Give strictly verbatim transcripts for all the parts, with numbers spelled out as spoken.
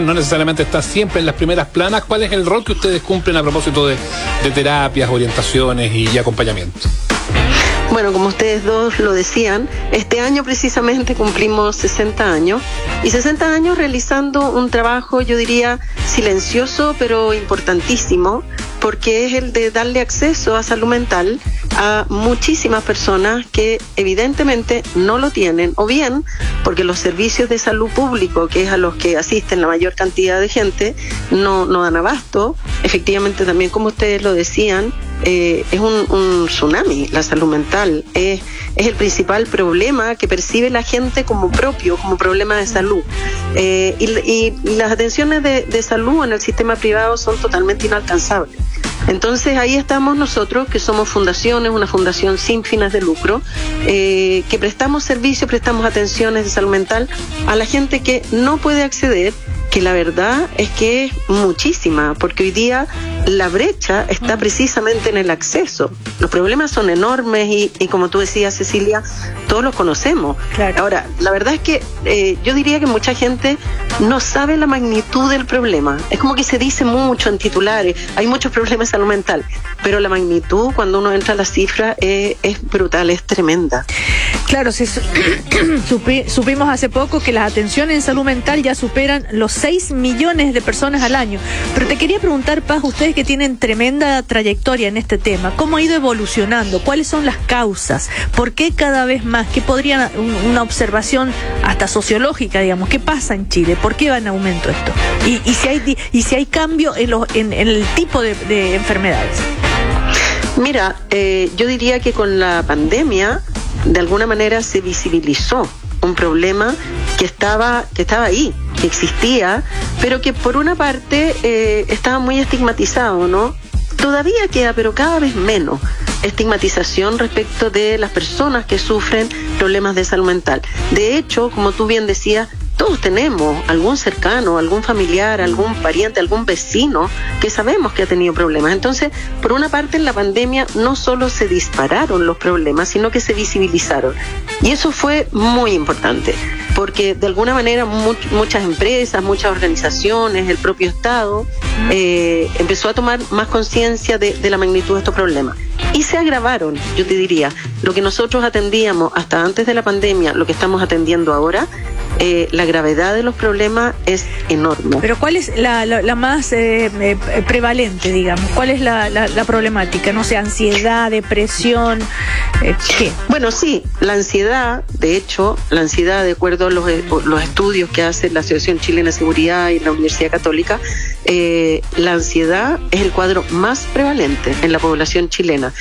no necesariamente está siempre en las primeras planas. ¿Cuál es el rol que ustedes cumplen a propósito de, de terapias, orientaciones y, y acompañamiento? Bueno, como ustedes dos lo decían, este año precisamente cumplimos sesenta años y sesenta años realizando un trabajo, yo diría, silencioso pero importantísimo, porque es el de darle acceso a salud mental a muchísimas personas que evidentemente no lo tienen, o bien porque los servicios de salud público, que es a los que asisten la mayor cantidad de gente, no, no dan abasto. Efectivamente, también como ustedes lo decían, eh, es un, un tsunami la salud mental, es, es el principal problema que percibe la gente como propio, como problema de salud. Eh, y, y las atenciones de, de salud en el sistema privado son totalmente inalcanzables. Entonces ahí estamos nosotros, que somos fundaciones, una fundación sin fines de lucro, eh, que prestamos servicios, prestamos atenciones de salud mental a la gente que no puede acceder, que la verdad es que es muchísima, porque hoy día la brecha está precisamente en el acceso. Los problemas son enormes y, y como tú decías, Cecilia, todos los conocemos. Claro. Ahora, la verdad es que eh, yo diría que mucha gente no sabe la magnitud del problema. Es como que se dice mucho en titulares, hay muchos problemas de salud mental, pero la magnitud, cuando uno entra a las cifras, eh, es brutal, es tremenda. Claro, se, supi, supimos hace poco que las atenciones en salud mental ya superan los seis millones de personas al año. Pero te quería preguntar, Paz, ustedes que tienen tremenda trayectoria en este tema, ¿cómo ha ido evolucionando? ¿Cuáles son las causas? ¿Por qué cada vez más? ¿Qué podría, una observación hasta sociológica, digamos, qué pasa en Chile? ¿Por qué va en aumento esto? Y, y, si, hay, y si hay cambio en, los, en, en el tipo de, de enfermedades. Mira, eh, yo diría que con la pandemia, de alguna manera se visibilizó un problema que estaba, que estaba ahí, que existía, pero que por una parte eh, estaba muy estigmatizado, ¿no? Todavía queda, pero cada vez menos estigmatización respecto de las personas que sufren problemas de salud mental. De hecho, como tú bien decías, todos tenemos algún cercano, algún familiar, algún pariente, algún vecino que sabemos que ha tenido problemas. Entonces, por una parte, en la pandemia no solo se dispararon los problemas, sino que se visibilizaron. Y eso fue muy importante, porque de alguna manera mu- muchas empresas, muchas organizaciones, el propio Estado, eh, empezó a tomar más conciencia de, de la magnitud de estos problemas. Y se agravaron, yo te diría, lo que nosotros atendíamos hasta antes de la pandemia, lo que estamos atendiendo ahora, eh, la gravedad de los problemas es enorme. Pero ¿cuál es la, la, la más eh, eh, prevalente, digamos? ¿Cuál es la, la, la problemática? No sé, ansiedad, depresión, eh, ¿qué? Bueno, sí, la ansiedad, de hecho, la ansiedad, de acuerdo a los, los estudios que hace la Asociación Chilena de Seguridad y la Universidad Católica, eh, la ansiedad es el cuadro más prevalente en la población chilena.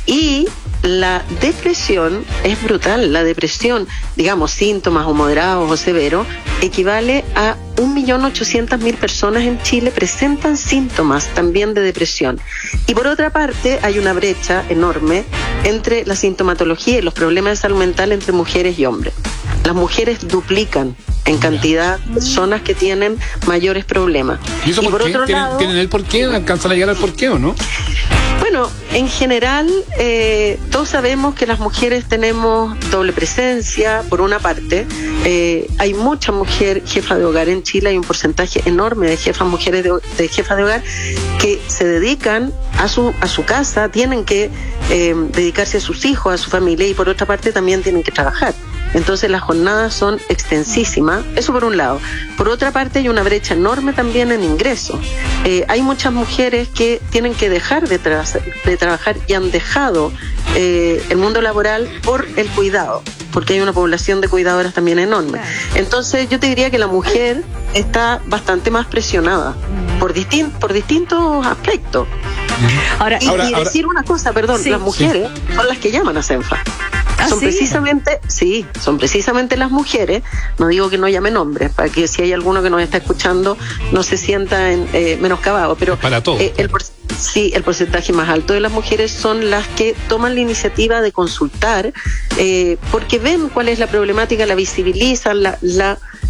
Y la depresión es brutal. La depresión, digamos, síntomas o moderados o severos, equivale a un millón ochocientas mil personas en Chile presentan síntomas también de depresión. Y por otra parte, hay una brecha enorme entre la sintomatología y los problemas de salud mental entre mujeres y hombres. Las mujeres duplican en cantidad de personas que tienen mayores problemas. ¿Y eso y por, por qué? otro ¿Tienen, lado, ¿Tienen el por qué? ¿Alcanzan a llegar al por qué o no? Bueno, en general, eh, todos sabemos que las mujeres tenemos doble presencia, por una parte. Eh, hay mucha mujer jefa de hogar en Chile, hay un porcentaje enorme de jefas mujeres de, de jefas de hogar que se dedican a su, a su casa, tienen que eh, dedicarse a sus hijos, a su familia, y por otra parte también tienen que trabajar. Entonces las jornadas son extensísimas, eso por un lado. Por otra parte hay una brecha enorme también en ingresos. Eh, hay muchas mujeres que tienen que dejar de, tra- de trabajar y han dejado eh, el mundo laboral por el cuidado, porque hay una población de cuidadoras también enorme. Entonces yo te diría que la mujer está bastante más presionada por, distin- por distintos aspectos. Ahora, y, ahora, y decir ahora, una cosa, perdón, sí, las mujeres sí. son las que llaman a CENFA. ¿Ah, son sí? precisamente, sí, son precisamente las mujeres, no digo que no llamen hombres, para que si hay alguno que nos está escuchando no se sienta en, eh, menoscabado, pero para todo. Eh, el, sí, el porcentaje más alto de las mujeres son las que toman la iniciativa de consultar, eh, porque ven cuál es la problemática, la visibilizan, la, la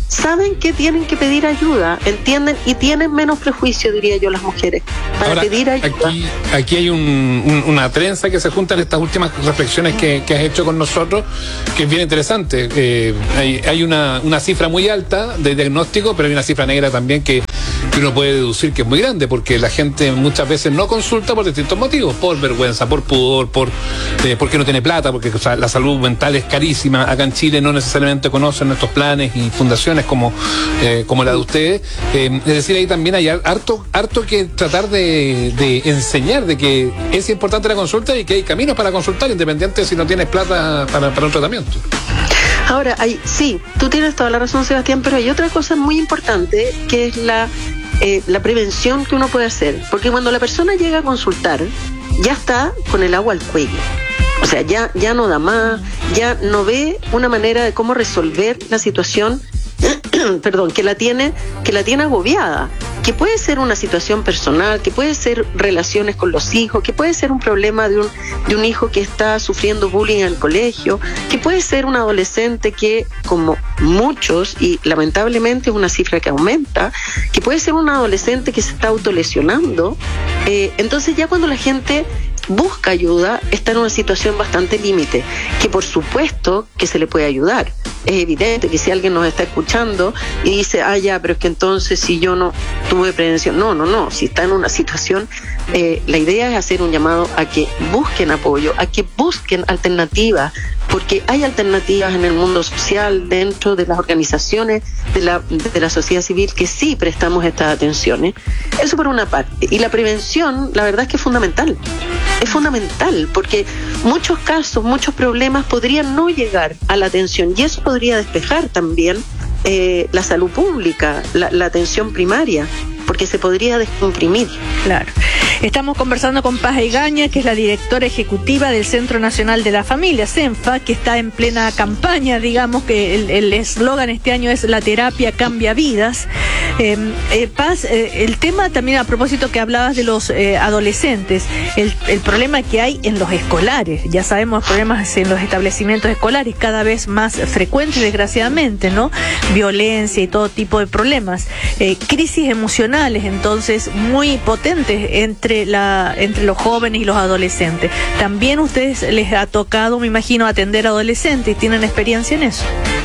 saben que tienen que pedir ayuda, entienden y tienen menos prejuicio, diría yo, las mujeres, para Ahora, pedir ayuda. Aquí, aquí hay un, un, una trenza que se junta en estas últimas reflexiones que, que has hecho con nosotros, que es bien interesante. Eh, hay hay una, una cifra muy alta de diagnóstico, pero hay una cifra negra también que, que uno puede deducir que es muy grande, porque la gente muchas veces no consulta por distintos motivos, por vergüenza, por pudor, por eh, porque no tiene plata, porque o sea, la salud mental es carísima. Acá en Chile no necesariamente conocen estos planes y fundaciones como, eh, como la de ustedes. Eh, es decir, ahí también hay harto, harto que tratar de, de enseñar de que es importante la consulta y que hay caminos para consultar, independiente si no tienes plata para, para un tratamiento. Ahora, hay, sí, tú tienes toda la razón, Sebastián, pero hay otra cosa muy importante, que es la, eh, la prevención que uno puede hacer. Porque cuando la persona llega a consultar, ya está con el agua al cuello. O sea, ya, ya no da más, ya no ve una manera de cómo resolver la situación perdón, que la tiene, que la tiene agobiada, que puede ser una situación personal, que puede ser relaciones con los hijos, que puede ser un problema de un, de un hijo que está sufriendo bullying en el colegio, que puede ser un adolescente que, como muchos, y lamentablemente es una cifra que aumenta, que puede ser un adolescente que se está autolesionando. Eh, entonces ya cuando la gente busca ayuda, está en una situación bastante límite, que por supuesto que se le puede ayudar. Es evidente que si alguien nos está escuchando y dice, ah, ya, pero es que entonces si yo no tuve prevención, no, no, no, si está en una situación, eh, la idea es hacer un llamado a que busquen apoyo, a que busquen alternativas, porque hay alternativas en el mundo social, dentro de las organizaciones de la, de la sociedad civil, que sí prestamos estas atenciones. Eso por una parte. Y la prevención, la verdad es que es fundamental. Es fundamental, porque muchos casos, muchos problemas podrían no llegar a la atención, y eso podría despejar también eh, la salud pública, la, la atención primaria, porque se podría descomprimir. Claro. Estamos conversando con Paz Egaña, que es la directora ejecutiva del Centro Nacional de la Familia, CENFA, que está en plena campaña, digamos que el eslogan este año es la terapia cambia vidas. Eh, eh, Paz, eh, el tema también a propósito que hablabas de los eh, adolescentes, el, el problema que hay en los escolares, ya sabemos problemas en los establecimientos escolares cada vez más frecuentes, desgraciadamente, ¿no? Violencia y todo tipo de problemas, eh, crisis emocionales, entonces muy potentes entre la entre los jóvenes y los adolescentes. También a ustedes les ha tocado, me imagino, atender adolescentes, ¿tienen experiencia en eso?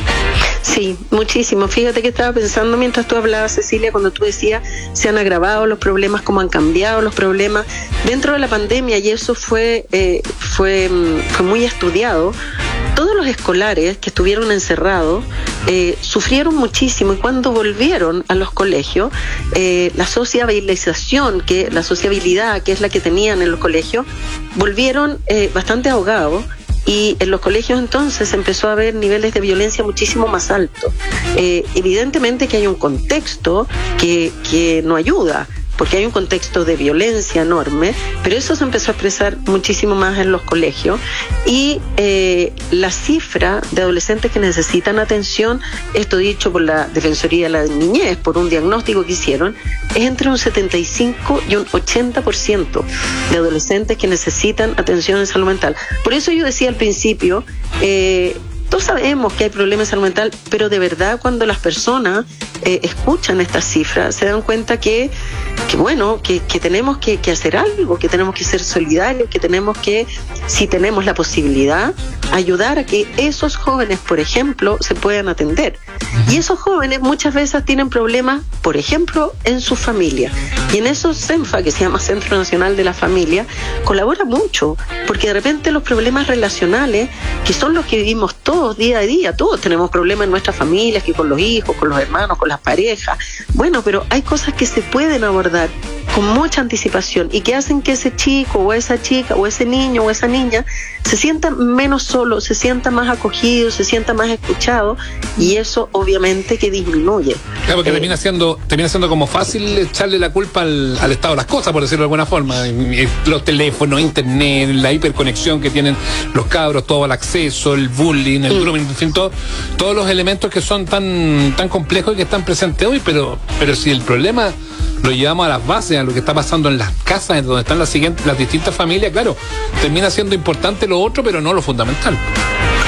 Sí, muchísimo. Fíjate que estaba pensando mientras tú hablabas, Cecilia, cuando tú decías se han agravado los problemas, cómo han cambiado los problemas dentro de la pandemia, y eso fue eh, fue, fue muy estudiado. Todos los escolares que estuvieron encerrados eh, sufrieron muchísimo, y cuando volvieron a los colegios, eh, la sociabilización, que la sociabilidad que es la que tenían en los colegios, volvieron eh, bastante ahogados. Y en los colegios entonces empezó a haber niveles de violencia muchísimo más altos. Eh, evidentemente que hay un contexto que, que no ayuda, porque hay un contexto de violencia enorme, pero eso se empezó a expresar muchísimo más en los colegios, y eh, la cifra de adolescentes que necesitan atención, esto dicho por la Defensoría de la Niñez, por un diagnóstico que hicieron, es entre un setenta y cinco y un ochenta por ciento de adolescentes que necesitan atención en salud mental. Por eso yo decía al principio, eh, todos sabemos que hay problemas en salud mental, pero de verdad cuando las personas eh, escuchan estas cifras se dan cuenta que, que bueno, que, que tenemos que, que hacer algo, que tenemos que ser solidarios, que tenemos que, si tenemos la posibilidad, ayudar a que esos jóvenes, por ejemplo, se puedan atender. Y esos jóvenes muchas veces tienen problemas, por ejemplo, en su familia. Y en eso CENFA, que se llama Centro Nacional de la Familia, colabora mucho, porque de repente los problemas relacionales, que son los que vivimos todos día a día, todos tenemos problemas en nuestras familias, que con los hijos, con los hermanos, con las parejas. Bueno, pero hay cosas que se pueden abordar con mucha anticipación y que hacen que ese chico o esa chica o ese niño o esa niña se sienta menos solo, se sienta más acogido, se sienta más escuchado, y eso obviamente que disminuye. Claro, porque eh, termina siendo termina siendo como fácil echarle la culpa al, al estado de las cosas, por decirlo de alguna forma. Los teléfonos, internet, la hiperconexión que tienen los cabros, todo el acceso, el bullying, el grooming, en fin, todo, todos los elementos que son tan tan complejos y que están presentes hoy, pero pero si el problema lo llevamos a las bases, a lo que está pasando en las casas, donde están las siguientes, las distintas familias, claro, termina siendo importante lo otro, pero no lo fundamental.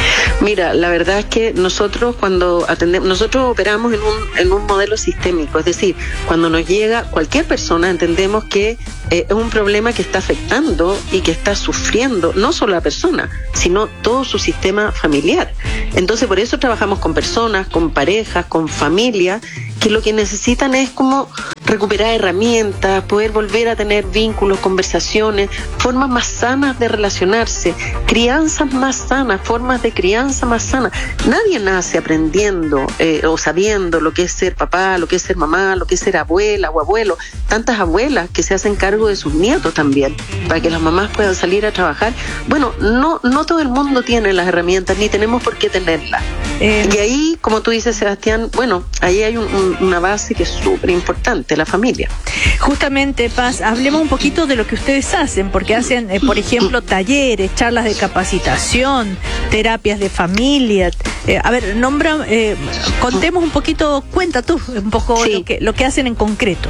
Mira, la verdad es que nosotros cuando atendemos, nosotros operamos en un, en un modelo sistémico, es decir, cuando nos llega cualquier persona entendemos que eh, es un problema que está afectando y que está sufriendo no solo la persona, sino todo su sistema familiar. Entonces por eso trabajamos con personas, con parejas, con familias, que lo que necesitan es como recuperar herramientas, poder volver a tener vínculos, conversaciones, formas más sanas de relacionarse, crianzas más sanas, formas de crianza más sanas. Nadie nace aprendiendo eh, o sabiendo lo que es ser papá, lo que es ser mamá, lo que es ser abuela o abuelo. Tantas abuelas que se hacen cargo de sus nietos también, para que las mamás puedan salir a trabajar. Bueno, no, no todo el mundo tiene las herramientas, ni tenemos por qué tenerlas. Eh, y ahí, como tú dices, Sebastián, bueno, ahí hay un, un, una base que es súper importante, la familia. Justamente, Paz, hablemos un poquito de lo que ustedes hacen, porque hacen, eh, por ejemplo, talleres, charlas de capacitación, terapias de familia. Eh, a ver, nombra, eh, contemos un poquito, cuenta tú un poco sí. lo que, lo que hacen en concreto.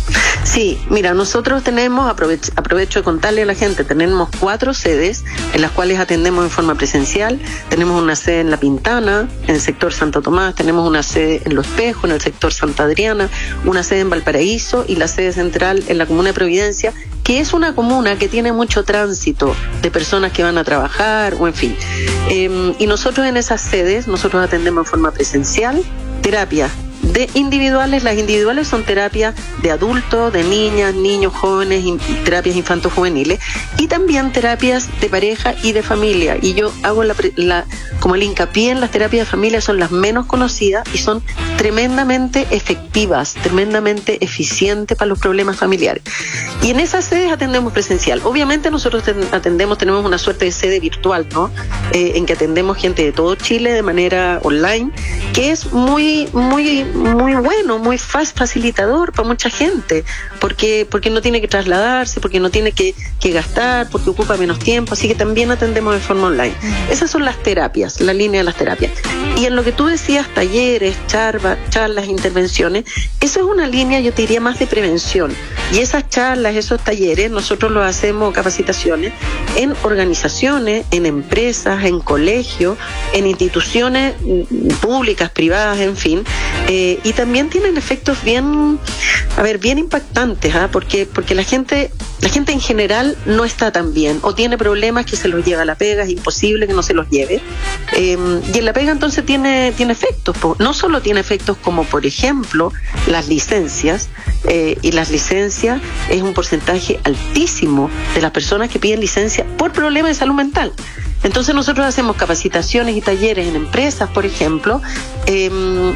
Sí, mira, nosotros tenemos, aprovecho, aprovecho de contarle a la gente, tenemos cuatro sedes en las cuales atendemos en forma presencial. Tenemos una sede en La Pintana, en el sector Santo Tomás, tenemos una sede en Lo Espejo, en el sector Santa Adriana, una sede en Valparaíso y la sede central en la comuna de Providencia, que es una comuna que tiene mucho tránsito de personas que van a trabajar o en fin. Eh, y nosotros en esas sedes, nosotros atendemos en forma presencial, terapia de individuales. Las individuales son terapias de adultos, de niñas, niños, jóvenes, in, terapias infanto-juveniles y también terapias de pareja y de familia. Y yo hago la, la, como el hincapié en las terapias de familia, son las menos conocidas y son tremendamente efectivas, tremendamente eficientes para los problemas familiares. Y en esas sedes atendemos presencial. Obviamente nosotros atendemos, tenemos una suerte de sede virtual, ¿no? Eh, en que atendemos gente de todo Chile de manera online, que es muy, muy muy bueno, muy fácil, facilitador para mucha gente, porque porque no tiene que trasladarse, porque no tiene que, que gastar, porque ocupa menos tiempo, así que también atendemos de forma online. Esas son las terapias, la línea de las terapias. Y en lo que tú decías, talleres, charlas, charlas, intervenciones, eso es una línea, yo te diría, más de prevención. Y esas charlas, esos talleres, nosotros los hacemos, capacitaciones, en organizaciones, en empresas, en colegios, en instituciones públicas, privadas, en fin. Eh, y también tienen efectos bien, a ver, bien impactantes, ¿eh? porque porque la gente, la gente en general no está tan bien, o tiene problemas que se los lleva a la pega, es imposible que no se los lleve. Eh, y en la pega entonces tiene, tiene efectos, no solo tiene efectos como por ejemplo las licencias, eh, y las licencias es un porcentaje altísimo de las personas que piden licencia por problemas de salud mental. Entonces nosotros hacemos capacitaciones y talleres en empresas, por ejemplo, eh,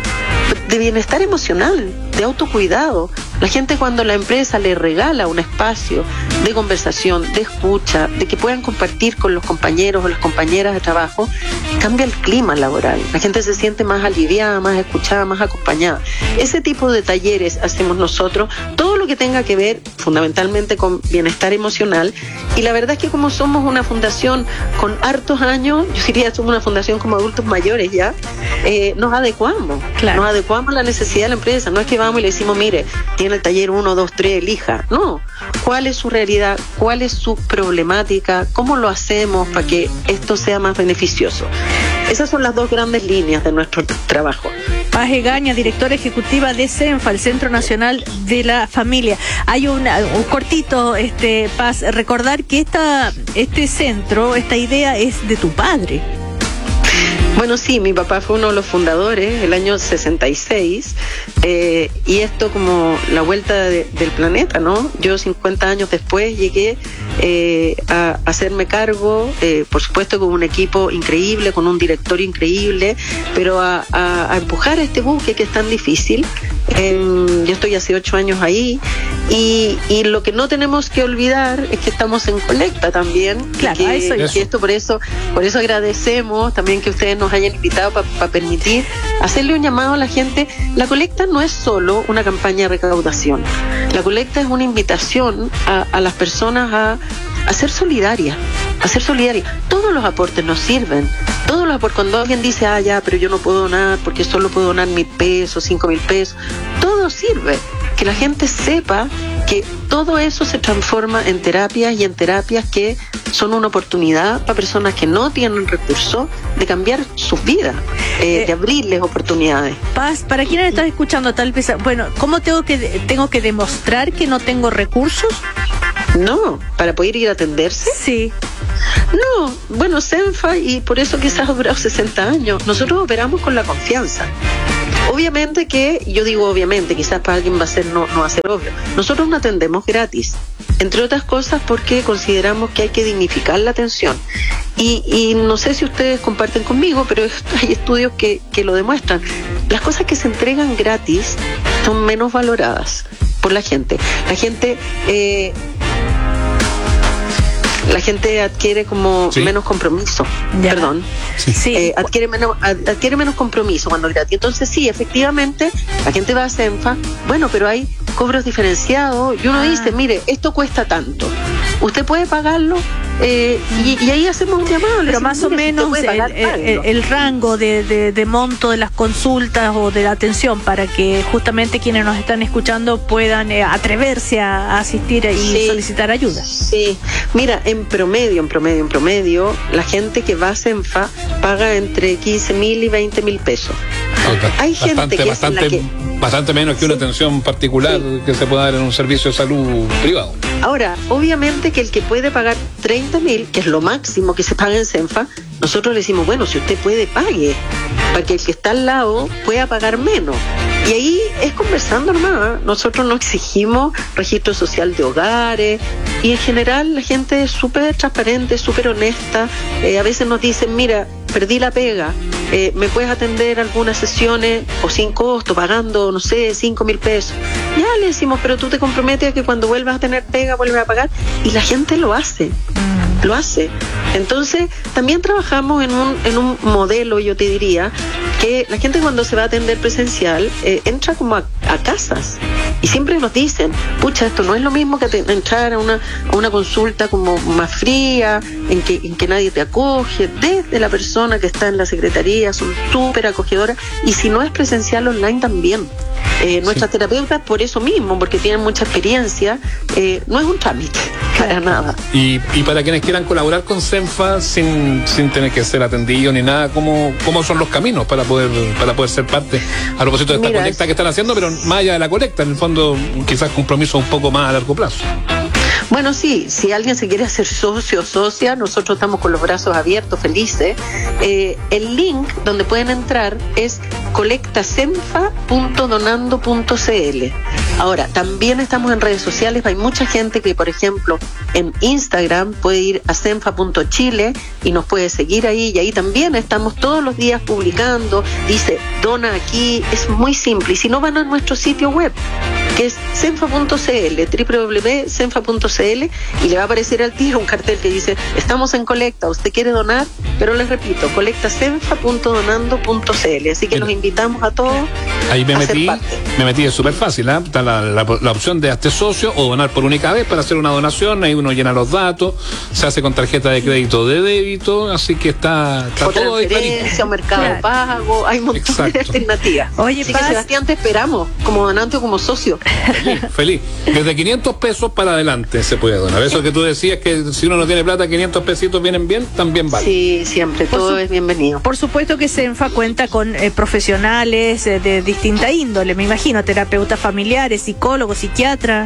de bienestar emocional, de autocuidado. La gente, cuando la empresa le regala un espacio de conversación, de escucha, de que puedan compartir con los compañeros o las compañeras de trabajo, cambia el clima laboral. La gente se siente más aliviada, más escuchada, más acompañada. Ese tipo de talleres hacemos nosotros, todo lo que tenga que ver fundamentalmente con bienestar emocional. Y la verdad es que como somos una fundación con hartos años, yo diría que somos una fundación como adultos mayores ya, eh, nos adecuamos, claro. nos adecuamos a la necesidad de la empresa. No es que vamos y le decimos, mire, tiene el taller uno, dos, tres, elija. No, ¿cuál es su realidad? ¿Cuál es su problemática? ¿Cómo lo hacemos para que esto sea más beneficioso? Esas son las dos grandes líneas de nuestro trabajo. Paz Egaña, directora ejecutiva de CENFA, el Centro Nacional de la Familia. Hay una, un cortito, este, Paz, recordar que esta, este centro, esta idea es de tu padre. Bueno, sí, mi papá fue uno de los fundadores, el año sesenta y seis, eh, y esto como la vuelta de, del planeta, ¿no? Yo cincuenta años después llegué eh, a, a hacerme cargo, eh, por supuesto con un equipo increíble, con un director increíble, pero a, a, a empujar a este buque que es tan difícil. Eh, yo estoy hace ocho años ahí, y, y lo que no tenemos que olvidar es que estamos en Colecta también, claro, y que, eso, y que esto por eso, por eso agradecemos también que ustedes nos hayan invitado para pa permitir hacerle un llamado a la gente. La colecta no es solo una campaña de recaudación, la colecta es una invitación a, a las personas a, a ser solidarias, a ser solidarias. Todos los aportes nos sirven, todos los aportes. Cuando alguien dice, ah, ya, pero yo no puedo donar porque solo puedo donar mil pesos, cinco mil pesos, todo sirve. Que la gente sepa que todo eso se transforma en terapias, y en terapias que son una oportunidad para personas que no tienen recursos de cambiar sus vidas, eh, eh, de abrirles oportunidades. Paz, para quienes están escuchando tal vez, bueno, ¿cómo tengo que tengo que demostrar que no tengo recursos? No, para poder ir a atenderse. Sí. No, bueno, Senfa, y por eso quizás ha durado sesenta años, nosotros operamos con la confianza. Obviamente que, yo digo obviamente, quizás para alguien va a ser, no, no va a ser obvio, nosotros no atendemos gratis, entre otras cosas porque consideramos que hay que dignificar la atención. Y, y no sé si ustedes comparten conmigo, pero hay estudios que, que lo demuestran. Las cosas que se entregan gratis son menos valoradas por la gente. La gente... Eh, la gente adquiere como sí. menos compromiso, ya. perdón, sí. eh, adquiere menos adquiere menos compromiso cuando es gratis. Entonces sí, efectivamente, la gente va a Senfa, bueno, pero hay cobros diferenciados y uno ah. dice, mire, esto cuesta tanto, usted puede pagarlo, eh, y, y ahí hacemos un llamado. Pero decimos, más o menos el, pagar, el, el, el rango de, de, de monto de las consultas o de la atención para que justamente quienes nos están escuchando puedan eh, atreverse a, a asistir y sí. solicitar ayuda. Sí, mira, en promedio, en promedio, en promedio, la gente que va a Senfa paga entre quince mil y veinte mil pesos. Hay bastante, gente que bastante, es la que... bastante menos que sí. una atención particular sí. que se pueda dar en un servicio de salud privado. Ahora, obviamente que el que puede pagar treinta mil, que es lo máximo que se paga en Senfa, nosotros le decimos, bueno, si usted puede, pague, para que el que está al lado pueda pagar menos. Y ahí es conversando nomás, ¿eh? Nosotros no exigimos registro social de hogares, y en general la gente es súper transparente, súper honesta. Eh, a veces nos dicen, mira, perdí la pega, eh, ¿me puedes atender algunas sesiones o sin costo, pagando, no sé, cinco mil pesos? Ya le decimos, pero tú te comprometes a que cuando vuelvas a tener pega, vuelves a pagar, y la gente lo hace. Lo hace. Entonces, también trabajamos en un, en un modelo, yo te diría, que la gente cuando se va a atender presencial, eh, entra como a, a casas. Y siempre nos dicen, pucha, esto no es lo mismo que te, entrar a una, a una consulta como más fría, en que, en que nadie te acoge, desde la persona que está en la secretaría, son súper acogedoras, y si no es presencial, online también. Eh, nuestras sí. terapeutas, por eso mismo, porque tienen mucha experiencia, eh, no es un trámite, para nada. Y, y para quienes quieran colaborar con Senfa sin, sin tener que ser atendido ni nada, ¿cómo, cómo son los caminos para poder para poder ser parte a propósito de esta Mira, colecta que están haciendo, pero más allá de la colecta, en el fondo quizás compromiso un poco más a largo plazo? Bueno, sí, si alguien se quiere hacer socio o socia, nosotros estamos con los brazos abiertos, felices. Eh, el link donde pueden entrar es colecta senfa punto donando punto c l. Ahora, también estamos en redes sociales, hay mucha gente que, por ejemplo, en Instagram puede ir a senfa punto chile y nos puede seguir ahí, y ahí también estamos todos los días publicando, dice, dona aquí, es muy simple, y si no van a nuestro sitio web, que es senfa punto c l, doble u doble u doble u punto senfa punto c l, y le va a aparecer al tiro un cartel que dice, estamos en colecta, usted quiere donar, pero les repito, colecta senfa punto donando punto c l, así que los invitamos a todos. Ahí me a metí, ser parte. me metí, es súper fácil, ¿eh? Está la, la, la opción de hazte socio o donar por única vez para hacer una donación, ahí uno llena los datos, se hace con tarjeta de crédito o de débito, así que está, está o todo ahí transferencia, o mercado claro. pago, hay un montón Exacto. de alternativas. Oye, así Paz, que Sebastián, te esperamos como donante o como socio. Feliz, feliz. Desde quinientos pesos para adelante se puede donar. Eso que tú decías, que si uno no tiene plata, quinientos pesitos vienen bien, también vale. Sí, siempre, por todo su, es bienvenido. Por supuesto que Senfa cuenta con eh, profesionales eh, de distinta índole, me imagino, terapeutas familiares, psicólogos, psiquiatras.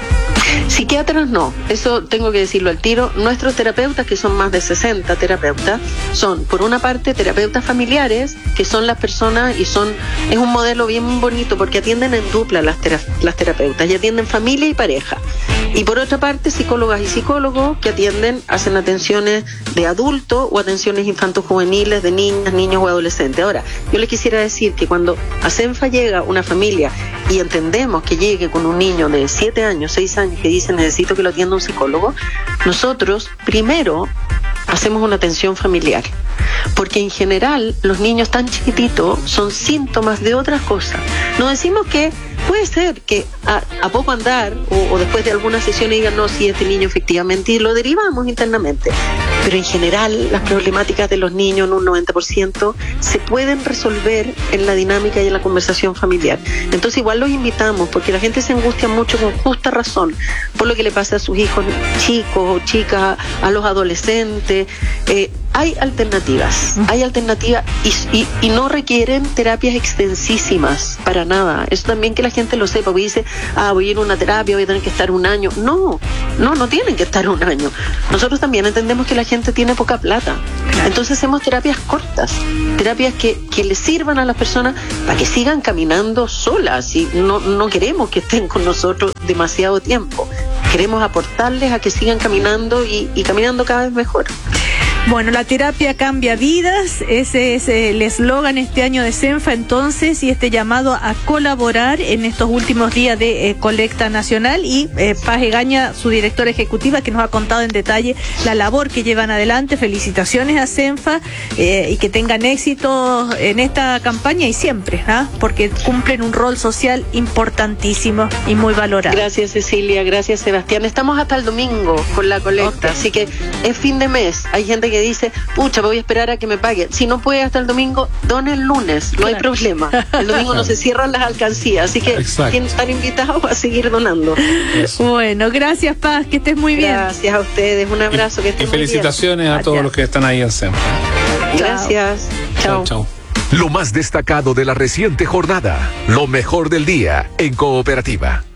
Psiquiatras no, eso tengo que decirlo al tiro. Nuestros terapeutas, que son más de sesenta terapeutas, son por una parte terapeutas familiares, que son las personas, y son es un modelo bien bonito porque atienden en dupla las, tera, las terapeutas, y atienden familia y pareja. Y por otra parte, psicólogas y psicólogos que atienden, hacen atenciones de adultos o atenciones infantos juveniles de niñas, niños o adolescentes. Ahora, yo les quisiera decir que cuando a Senfa llega una familia y entendemos que llegue con un niño de siete años, seis años, que dice necesito que lo atienda un psicólogo, nosotros primero hacemos una atención familiar, porque en general los niños tan chiquititos son síntomas de otras cosas. No decimos que puede ser que a, a poco andar o, o después de alguna sesión digan, no, sí, este niño efectivamente, y lo derivamos internamente. Pero en general las problemáticas de los niños en un noventa por ciento se pueden resolver en la dinámica y en la conversación familiar. Entonces igual los invitamos, porque la gente se angustia mucho con justa razón por lo que le pasa a sus hijos chicos o chicas, a los adolescentes. Eh, hay alternativas, hay alternativas y, y, y no requieren terapias extensísimas para nada. Eso también que la gente lo sepa, porque dice, ah, voy a ir a una terapia, voy a tener que estar un año. No, no, no tienen que estar un año. Nosotros también entendemos que la gente tiene poca plata. Entonces hacemos terapias cortas, terapias que, que les sirvan a las personas para que sigan caminando solas. Y no, no queremos que estén con nosotros demasiado tiempo. Queremos aportarles a que sigan caminando y, y caminando cada vez mejor. Bueno, la terapia cambia vidas, ese es el eslogan este año de Senfa entonces, y este llamado a colaborar en estos últimos días de eh, colecta nacional. Y eh, Paz Egaña, su directora ejecutiva, que nos ha contado en detalle la labor que llevan adelante. Felicitaciones a Senfa eh, y que tengan éxito en esta campaña y siempre, ¿ah? Porque cumplen un rol social importantísimo y muy valorado. Gracias, Cecilia, gracias, Sebastián. Estamos hasta el domingo con la colecta, okay. Así que es fin de mes. Hay gente que dice, pucha, voy a esperar a que me paguen. Si no puede hasta el domingo, done el lunes, no claro. hay problema. El domingo no se cierran las alcancías, así que Exacto. tienen que estar invitados a seguir donando. Eso. Bueno, gracias, Paz, que estés muy bien. Gracias a ustedes, un abrazo, y, que estén y felicitaciones muy bien. a todos los que están ahí en Senfa. Gracias. Chao. Chao. Lo más destacado de la reciente jornada, lo mejor del día en Cooperativa.